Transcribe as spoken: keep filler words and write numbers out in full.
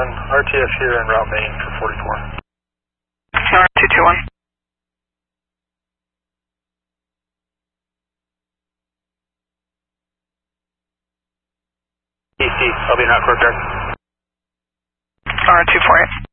one, R T F here en route main for forty-four. R two two one. E C, I'll be in hot courtyard. R two four eight.